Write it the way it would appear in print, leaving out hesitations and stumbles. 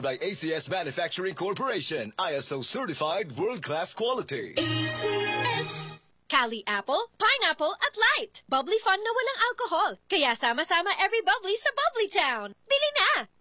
by ACS Manufacturing Corporation, ISO certified world-class quality. ACS. Cali Apple, Pineapple at Light. Bubbly fun na walang alcohol. Kaya sama-sama every bubbly sa Bubbly Town. Bili na!